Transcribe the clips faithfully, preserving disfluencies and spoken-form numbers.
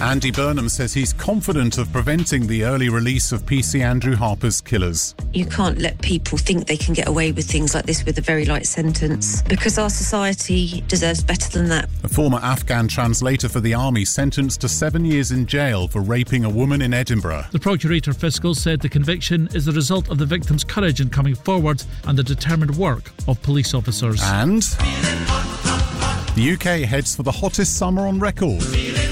Andy Burnham says he's confident of preventing the early release of P C Andrew Harper's killers. You can't let people think they can get away with things like this with a very light sentence, because our society deserves better than that. A former Afghan translator for the army sentenced to seven years in jail for raping a woman in Edinburgh. The Procurator Fiscal said the conviction is the result of the victim's courage in coming forward and the determined work of police officers. And the U K heads for the hottest summer on record. This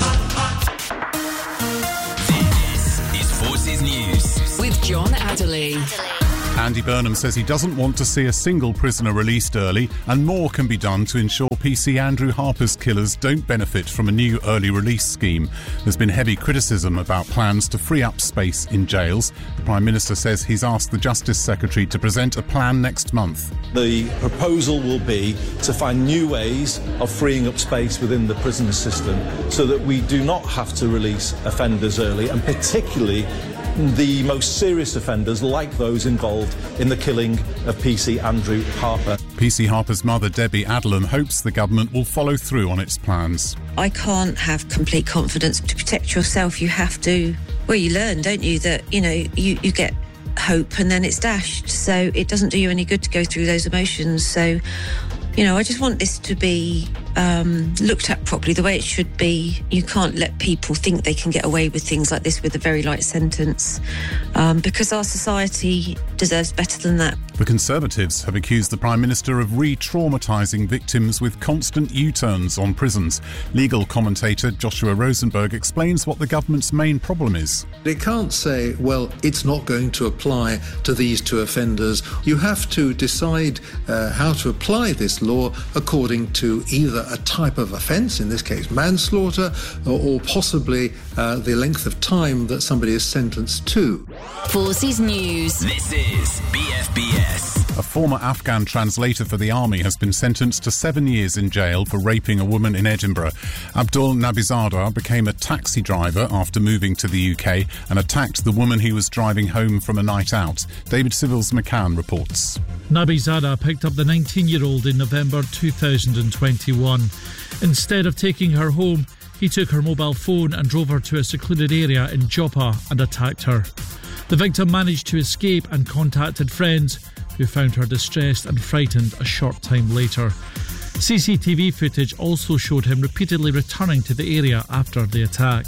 is Forces News with John Adderley. Andy Burnham says he doesn't want to see a single prisoner released early, and more can be done to ensure P C Andrew Harper's killers don't benefit from a new early release scheme. There's been heavy criticism about plans to free up space in jails. The Prime Minister says he's asked the Justice Secretary to present a plan next month. The proposal will be to find new ways of freeing up space within the prison system so that we do not have to release offenders early, and particularly the most serious offenders like those involved in the killing of P C Andrew Harper. P C Harper's mother, Debbie Adlam, hopes the government will follow through on its plans. I can't have complete confidence. To protect yourself, you have to, well, you learn, don't you, that, you know, you, you get hope and then it's dashed. So it doesn't do you any good to go through those emotions. So, you know, I just want this to be um, looked at properly, the way it should be. You can't let people think they can get away with things like this with a very light sentence, um, because our society deserves better than that. The Conservatives have accused the Prime Minister of re-traumatising victims with constant U-turns on prisons. Legal commentator Joshua Rosenberg explains what the government's main problem is. They can't say, well, it's not going to apply to these two offenders. You have to decide uh, how to apply this law according to either a type of offence, in this case manslaughter, or, or possibly uh, the length of time that somebody is sentenced to. Forces News. This is B F B S. A former Afghan translator for the army has been sentenced to seven years in jail for raping a woman in Edinburgh. Abdul Nabizadeh became a taxi driver after moving to the U K and attacked the woman he was driving home from a night out. David Civils McCann reports. Nabizadeh picked up the nineteen-year-old in November two thousand twenty-one. Instead of taking her home, he took her mobile phone and drove her to a secluded area in Joppa and attacked her. The victim managed to escape and contacted friends, who found her distressed and frightened a short time later. C C T V footage also showed him repeatedly returning to the area after the attack.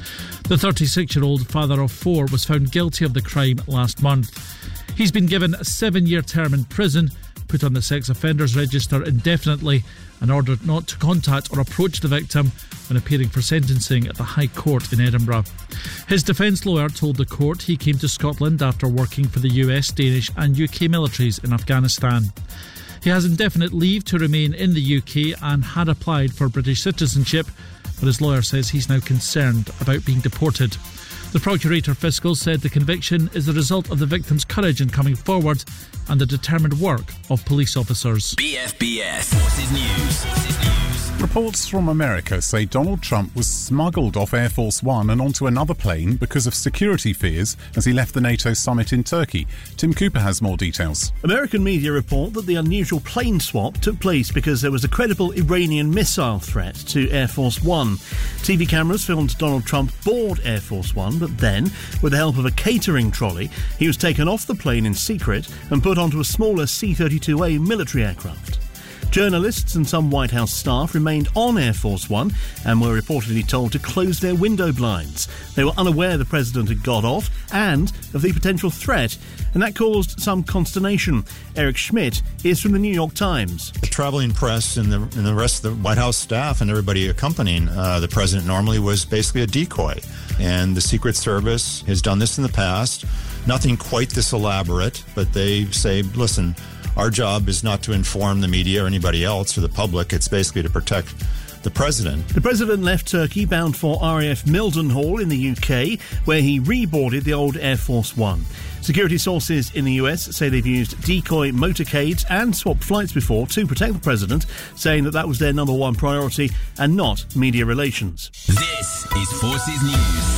The thirty-six-year-old father of four was found guilty of the crime last month. He's been given a seven-year term in prison, put on the sex offenders register indefinitely, and ordered not to contact or approach the victim when appearing for sentencing at the High Court in Edinburgh. His defence lawyer told the court he came to Scotland after working for the U S, Danish and U K militaries in Afghanistan. He has indefinite leave to remain in the U K and had applied for British citizenship, but his lawyer says he's now concerned about being deported. The Procurator Fiscal said the conviction is the result of the victim's courage in coming forward and the determined work of police officers. B F B S Forces News. Forces News. Reports from America say Donald Trump was smuggled off Air Force One and onto another plane because of security fears as he left the NATO summit in Turkey. Tim Cooper has more details. American media report that the unusual plane swap took place because there was a credible Iranian missile threat to Air Force One. T V cameras filmed Donald Trump board Air Force One, but then, with the help of a catering trolley, he was taken off the plane in secret and put onto a smaller C thirty-two A military aircraft. Journalists and some White House staff remained on Air Force One and were reportedly told to close their window blinds. They were unaware the president had got off and of the potential threat, and that caused some consternation. Eric Schmidt is from the New York Times. The traveling press and the, and the rest of the White House staff and everybody accompanying uh, the president normally was basically a decoy. And the Secret Service has done this in the past. Nothing quite this elaborate, but they say, listen, our job is not to inform the media or anybody else or the public. It's basically to protect the president. The president left Turkey bound for R A F Mildenhall in the U K, where he reboarded the old Air Force One. Security sources in the U S say they've used decoy motorcades and swapped flights before to protect the president, saying that that was their number one priority and not media relations. This is Forces News.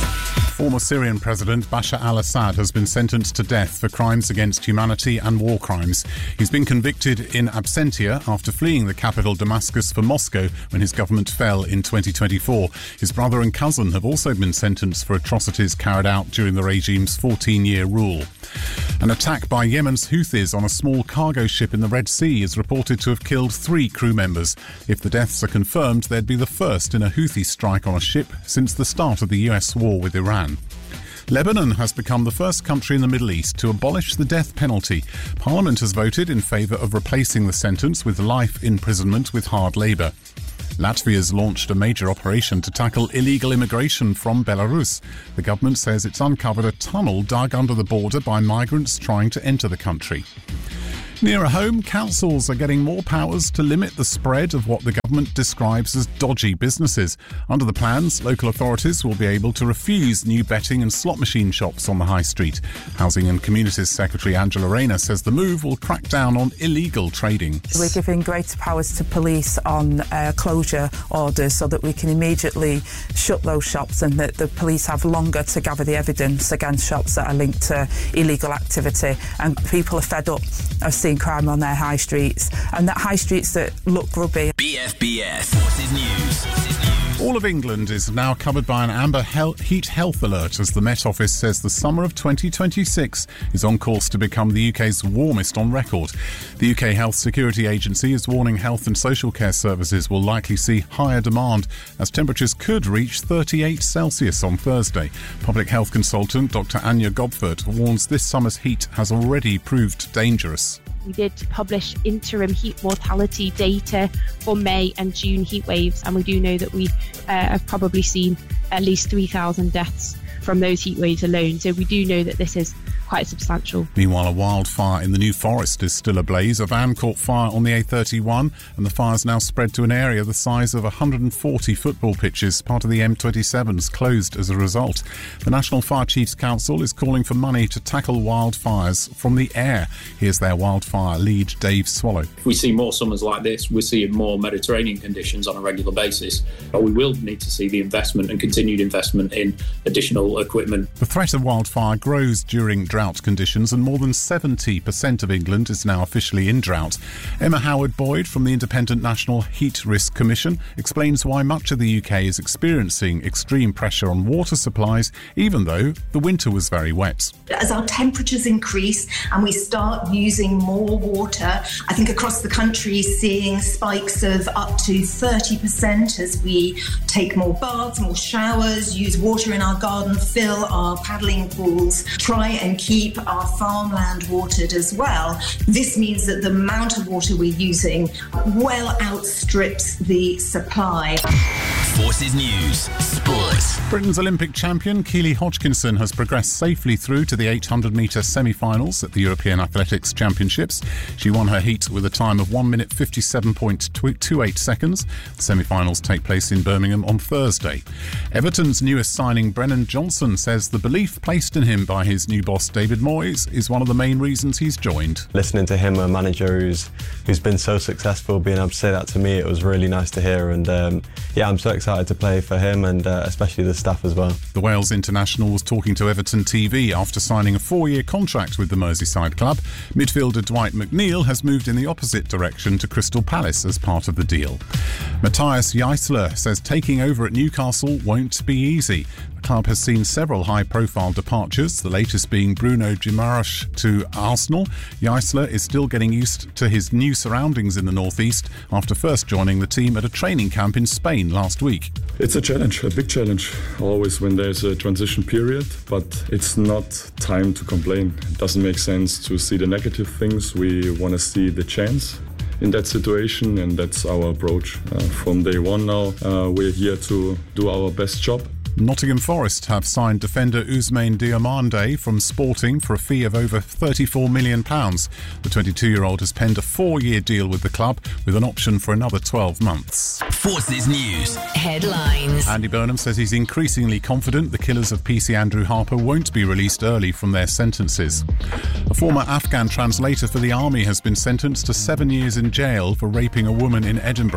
Former Syrian President Bashar al-Assad has been sentenced to death for crimes against humanity and war crimes. He's been convicted in absentia after fleeing the capital Damascus for Moscow when his government fell in twenty twenty-four. His brother and cousin have also been sentenced for atrocities carried out during the regime's fourteen-year rule. An attack by Yemen's Houthis on a small cargo ship in the Red Sea is reported to have killed three crew members. If the deaths are confirmed, they'd be the first in a Houthi strike on a ship since the start of the U S war with Iran. Lebanon has become the first country in the Middle East to abolish the death penalty. Parliament has voted in favour of replacing the sentence with life imprisonment with hard labour. Latvia's launched a major operation to tackle illegal immigration from Belarus. The government says it's uncovered a tunnel dug under the border by migrants trying to enter the country. Nearer home, councils are getting more powers to limit the spread of what the government describes as dodgy businesses. Under the plans, local authorities will be able to refuse new betting and slot machine shops on the high street. Housing and Communities Secretary Angela Rayner says the move will crack down on illegal trading. We're giving greater powers to police on uh, closure orders so that we can immediately shut those shops and that the police have longer to gather the evidence against shops that are linked to illegal activity. And people are fed up of seeing crime on their high streets, and that high streets that look grubby. B F B S Forces News. All of England is now covered by an amber hel- heat health alert as the Met Office says the summer of twenty twenty-six is on course to become the U K's warmest on record. The U K Health Security Agency is warning health and social care services will likely see higher demand as temperatures could reach thirty-eight Celsius on Thursday. Public health consultant Doctor Anya Gobford warns this summer's heat has already proved dangerous. We did publish interim heat mortality data for May and June heat waves, and we do know that we uh, have probably seen at least three thousand deaths from those heat waves alone. So we do know that this is quite substantial. Meanwhile, a wildfire in the New Forest is still ablaze. A van caught fire on the A thirty-one, and the fire's now spread to an area the size of one hundred forty football pitches. Part of the M twenty-seven's closed as a result. The National Fire Chiefs Council is calling for money to tackle wildfires from the air. Here's their wildfire lead, Dave Swallow. If we see more summers like this, we're seeing more Mediterranean conditions on a regular basis. But we will need to see the investment and continued investment in additional equipment. The threat of wildfire grows during drought conditions, and more than seventy percent of England is now officially in drought. Emma Howard-Boyd from the Independent National Heat Risk Commission explains why much of the U K is experiencing extreme pressure on water supplies, even though the winter was very wet. As our temperatures increase and we start using more water, I think across the country seeing spikes of up to thirty percent as we take more baths, more showers, use water in our garden, fill our paddling pools, try and keep keep our farmland watered as well. This means that the amount of water we're using well outstrips the supply. Forces News Sports. Britain's Olympic champion Keely Hodgkinson has progressed safely through to the eight hundred metre semi-finals at the European Athletics Championships. She won her heat with a time of one minute fifty-seven point two eight seconds. The semi-finals take place in Birmingham on Thursday. Everton's newest signing Brennan Johnson says the belief placed in him by his new boss David Moyes is one of the main reasons he's joined. Listening to him, a manager who's who's been so successful, being able to say that to me, it was really nice to hear. And um, yeah, I'm so excited to play for him and uh, especially the staff as well. The Wales international was talking to Everton T V after signing a four-year contract with the Merseyside club. Midfielder Dwight McNeil has moved in the opposite direction to Crystal Palace as part of the deal. Matthias Jaissler says taking over at Newcastle won't be easy. The club has seen several high-profile departures, the latest being Bruno Guimaraes to Arsenal. Jaissler is still getting used to his new surroundings in the northeast after first joining the team at a training camp in Spain last week. It's a challenge, a big challenge, always when there's a transition period, but it's not time to complain. It doesn't make sense to see the negative things. We want to see the chance in that situation, and that's our approach. Uh, from day one now, uh, we're here to do our best job. Nottingham Forest have signed defender Ousmane Diomande from Sporting for a fee of over thirty-four million pounds. The twenty-two-year-old has penned a four-year deal with the club with an option for another twelve months. Forces News Headlines. Andy Burnham says he's increasingly confident the killers of P C Andrew Harper won't be released early from their sentences. A former Afghan translator for the army has been sentenced to seven years in jail for raping a woman in Edinburgh.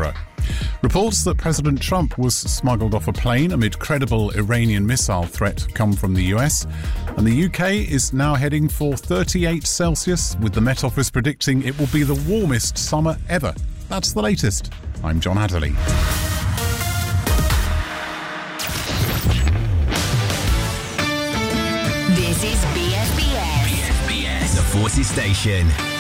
Reports that President Trump was smuggled off a plane amid credible Iranian missile threat come from the U S. And the U K is now heading for thirty-eight Celsius, with the Met Office predicting it will be the warmest summer ever. That's the latest. I'm John Adderley. This is B S B S. B S B S, the Forces Station.